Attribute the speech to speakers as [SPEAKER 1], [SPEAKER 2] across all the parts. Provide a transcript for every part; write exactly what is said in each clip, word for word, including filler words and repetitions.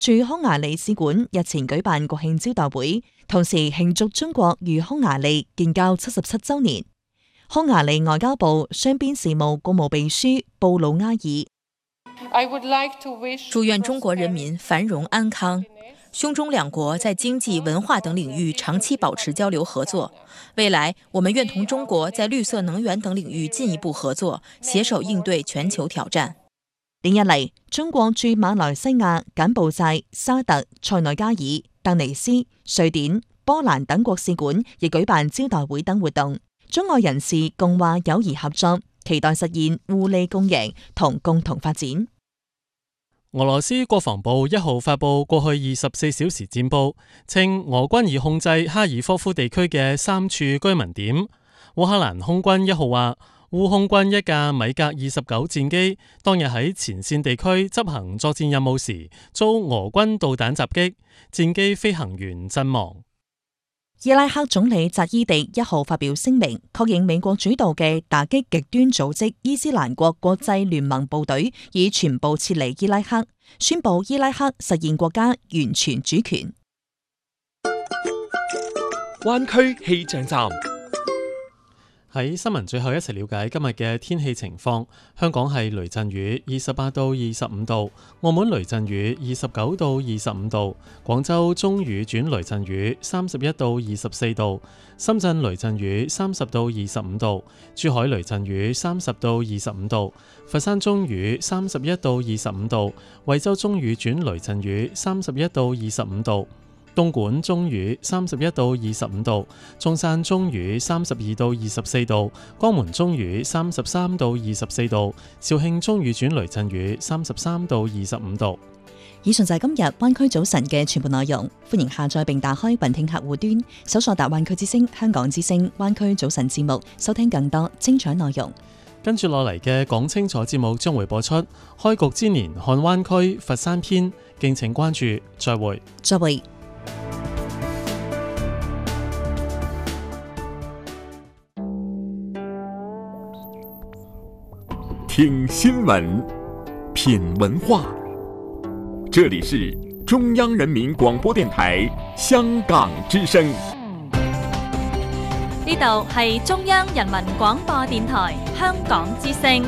[SPEAKER 1] 駐匈牙利使館日前舉辦國慶招待會，同時慶祝中國與匈牙利建交七十七週年。匈牙利外交部雙邊事務國務秘書布魯埃爾
[SPEAKER 2] 祝願中國人民繁榮安康，匈中兩國在經濟、文化等領域長期保持交流合作。未來，我們願同中國在綠色能源等領域進一步合作，攜手應對全球挑戰。
[SPEAKER 1] 連日嚟，中國駐馬來西亞、柬埔寨、沙特、塞內加爾、突尼斯、瑞典、波蘭等國使館亦舉辦招待會等活動，中外人士共話友誼合作，期待實現互利共贏同共同發展。
[SPEAKER 3] 俄羅斯國防部一號發布過去二十四小時戰報，稱俄軍已控制哈爾科夫地區嘅三處居民點。烏克蘭空軍一號話，烏空軍一架米格二十九戰機當日喺前線地區執行作戰任務時，遭俄軍導彈襲擊，戰機飛行員陣亡。
[SPEAKER 1] 伊拉克總理扎伊迪一號發表聲明，確認美國主導嘅打擊極端組織伊斯蘭國國際聯盟部隊已全部撤離伊拉克，宣布伊拉克實現國家完全主權。
[SPEAKER 4] 灣區氣象站。
[SPEAKER 3] 喺新聞最後一齊了解今日嘅天氣情況。香港係雷陣雨，二十八到二十五度；澳門雷陣雨，二十九到二十五度；廣州中雨轉雷陣雨，三十一到二十四度；深圳雷陣雨，三十到二十五度；珠海雷陣雨，三十到二十五度；佛山中雨，三十一到二十五度；惠州中雨轉雷陣雨，三十一到二十五度。東莞中雨，三十一到二十五度；中山中雨，三十二到二十四度；江門中雨，三十三到二十四度；肇慶中雨轉雷陣雨，三十三到二十五度。
[SPEAKER 1] 以上就係今日灣區早晨嘅全部內容。歡迎下載並打開雲聽客戶端，搜索大灣區之聲、香港之聲、灣區早晨節目，收聽更多精彩內容。
[SPEAKER 3] 跟住落嚟嘅講清楚節目將會播出。開局之年看灣區佛山篇，敬請關注。再會。
[SPEAKER 1] 再會。
[SPEAKER 5] 聽新聞，品文化，這裡是中央人民廣播電台香港之聲。
[SPEAKER 6] 呢度係中央人民廣播電台香港之聲。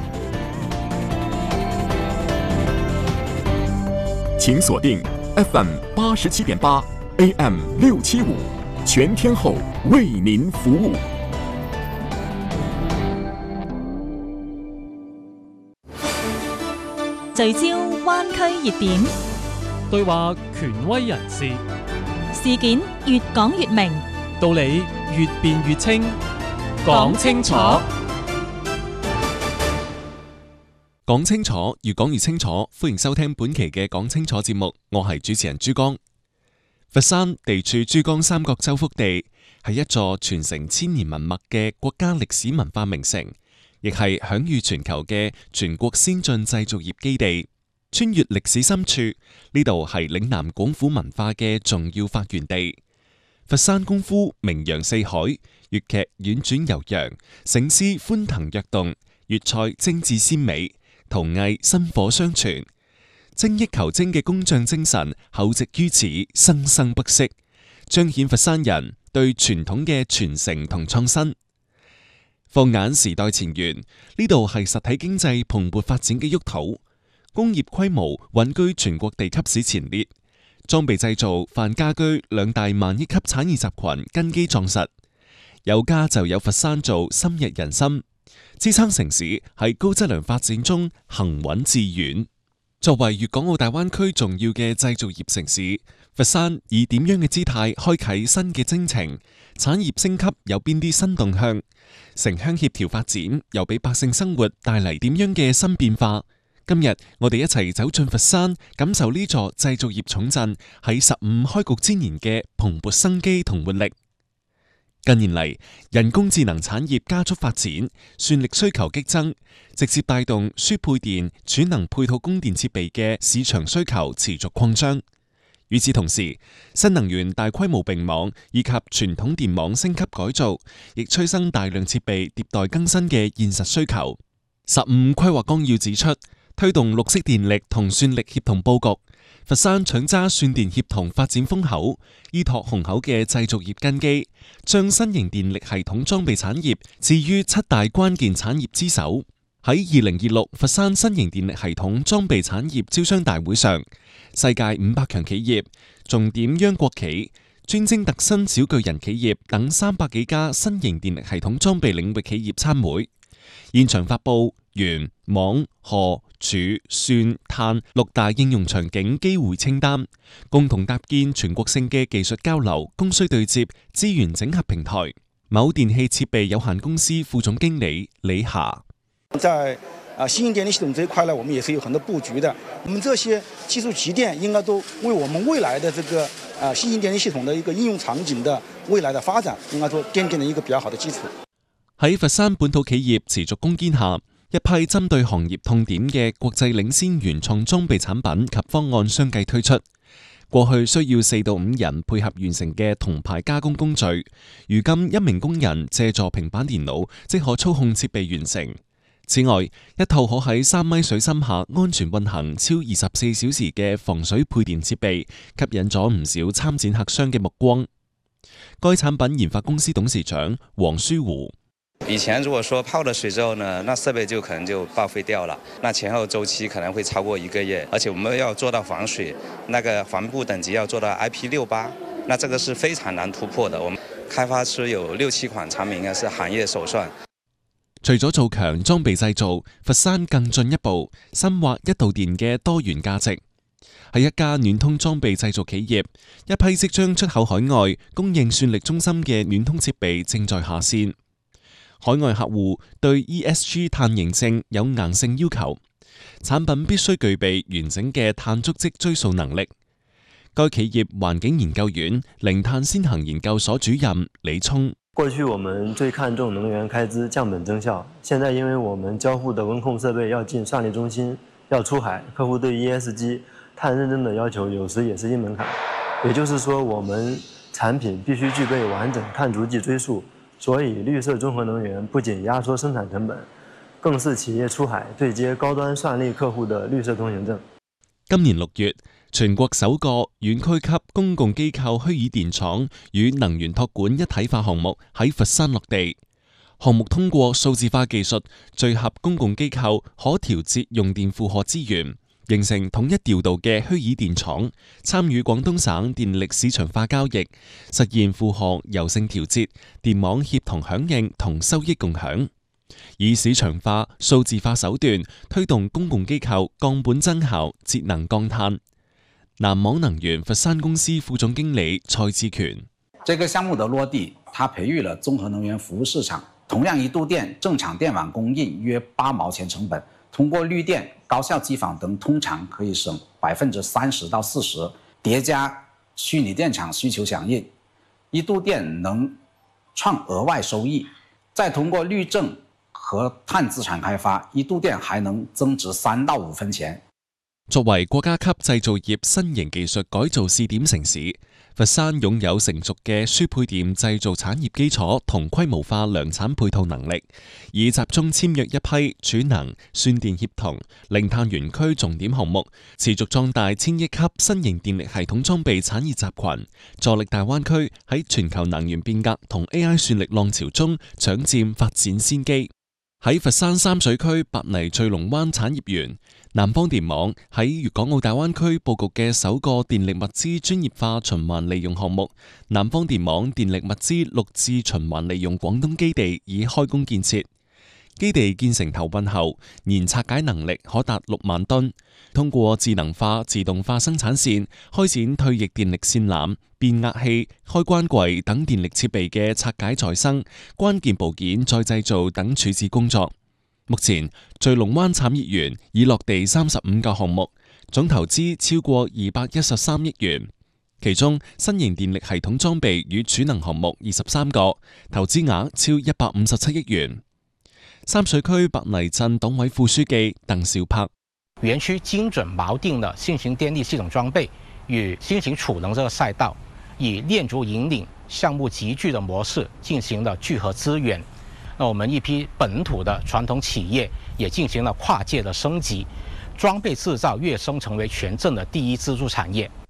[SPEAKER 5] 請鎖定 F M 八十七點八 A M 六七五，全天候為您服務。
[SPEAKER 6] 聚焦灣區熱點，
[SPEAKER 3] 對話權威人士，
[SPEAKER 6] 事件越講越明，
[SPEAKER 3] 道理越辯越清。講清楚，
[SPEAKER 7] 講清楚，越講越清楚。歡迎收聽本期嘅講清楚節目，我係主持人珠江。佛山地處珠江三角洲腹地，係一座傳承千年文脈嘅國家歷史文化名城，亦係享譽全球嘅全國先進製造業基地。穿越歷史深處，呢度係嶺南廣府文化嘅重要發源地。佛山功夫名揚四海，粵劇婉轉悠揚，醒獅歡騰躍動，粵菜精緻鮮美，陶藝薪火相傳，精益求精嘅工匠精神厚植於此，生生不息，彰顯佛山人對傳統嘅傳承同創新。放眼時代前沿，呢度係實體經濟蓬勃發展嘅沃土，工業規模穩居全國地級市前列，裝備製造、泛家居兩大萬億級產業集群根基壯實，有家就有佛山做，深入人心，支撐城市喺高質量發展中行穩致遠。作為粵港澳大灣區重要嘅製造業城市，佛山以點樣嘅姿態開啟新嘅征程？產業升級有邊啲新動向？城鄉協調發展又俾百姓生活帶嚟點樣嘅新變化？今日我哋一齊走進佛山，感受呢座製造業重鎮喺十五開局之年嘅蓬勃生機同活力。近年嚟，人工智能產業加速發展，算力需求激增，直接帶動輸配電、儲能配套供電設備嘅市場需求持續擴張。與此同時，新能源大規模並網以及傳統電網升級改造，亦催生大量設備迭代更新嘅現實需求。十五規劃綱要指出，推動綠色電力同算力協同佈局， 佛山搶揸算電協同發展風口，依託雄厚嘅製造業根基，將新型電力系統裝備產業置於七大關鍵產業之首。喺二零二六佛山新型電力系統裝備產業招商大會上，世界五百強企業、重點央國企、專精特新小巨人企業等三百幾家新型電力系統裝備領域企業參會，現場發佈鉛、錳、荷、鑄、算、碳六大應用場景機會清單，共同搭建全國性嘅技術交流、供需對接、資源整合平台。某電器設備有限公司副總經理李霞：
[SPEAKER 8] 在啊新型電力系統這一塊呢，我們也是有很多佈局的。我們這些技術集電應該都為我們未來的這個啊新型電力系統的一個應用場景的未來的發展，應該說奠定了一個比較好的基礎。喺
[SPEAKER 7] 佛山本土企業持續攻堅下，一批針對行業痛點嘅國際領先原創裝備產品及方案相繼推出。過去需要四到五人配合完成嘅銅牌加工工序，如今一名工人借助平板電腦即可操控設備完成。此外，一套可喺三米水深下安全運行超二十四小時嘅防水配電設備，吸引咗唔少參展客商嘅目光。該產品研發公司董事長黃書湖：
[SPEAKER 9] 以前如果說泡了水之後呢，那設備就可能就報廢掉了，那前後周期可能會超過一個月，而且我們要做到防水，那個防護等級要做到 I P 六八，那這個是非常難突破的。我們開發出有六七款產品，是行業首創。
[SPEAKER 7] 除咗做強裝備製造，佛山更進一步深挖一度電嘅多元價值。喺一家暖通裝備製造企業，一批即將出口海外供應算力中心嘅暖通設備正在下線。海外客戶對 E S G 碳認證有硬性要求，產品必須具備完整嘅碳足跡追溯能力。該企業環境研究院零碳先行研究所主任李聰：
[SPEAKER 10] 過去我們最看重能源開支降本增效，現在因為我們交付的溫控設備要進算力中心，要出海，客戶對 E S G 碳認證的要求有時也是一門檻。也就是說，我們產品必須具備完整碳足跡追溯。所以，綠色綜合能源不僅壓縮生產成本，更是企業出海對接高端算力客戶的綠色通行證。
[SPEAKER 7] 今年六月，全國首個縣區級公共機構虛擬電廠與能源託管一體化項目喺佛山落地。項目通過數字化技術，聚合公共機構可調節用電負荷資源，形成統一調度嘅虛擬電廠，參與廣東省電力市場化交易，實現負荷柔性調節、電網協同響應同收益共享，以市場化、數字化手段推動公共機構降本增效、節能降碳。南網能源佛山公司副總經理蔡志權：
[SPEAKER 11] 這個項目的落地，它培育了綜合能源服務市場。同樣一度電，正常電網供應約八毛錢成本，通過綠電、高效機房等，通常可以省百分之三十到四十，疊加虛擬電廠需求響應，一度電能創額外收益。再通過綠證和碳資產開發，一度電還能增值三到五分錢。
[SPEAKER 7] 作為國家級製造業新型技術改造試點城市，佛山擁有成熟嘅輸配電製造產業基礎同規模化量產配套能力，已集中簽約一批儲能、算電協同、零碳園區重點項目，持續壯大千億級新型電力系統裝備產業集群，助力大灣區喺全球能源變革同 A I 算力浪潮中搶佔發展先機。喺佛山三水區白泥聚龍灣產業園，南方電網喺粵港澳大灣區佈局嘅首個電力物資專業化循環利用項目——南方電網電力物資綠質循環利用廣東基地已開工建設。基地建成投運後，年拆解能力可達六萬噸。通過智能化、自動化生產線，開展退役電力線纜、變壓器、開關櫃等電力設備嘅拆解再生、關鍵部件再製造等處置工作。目前，聚龍灣產業園已落地三十五個項目，總投資超過二百一十三億元。其中，新型電力系統裝備與儲能項目二十三個，投資額超一百五十七億元。三水區白泥鎮黨委副書記鄧兆柏：
[SPEAKER 12] 園區精準錨定了新型電力系統裝備與新型儲能這個賽道，以鏈軸引領、項目集聚的模式進行了聚合資源。那我們一批本土的傳統企業也進行了跨界的升級， 装备制造跃升成为全镇的第一支柱产业。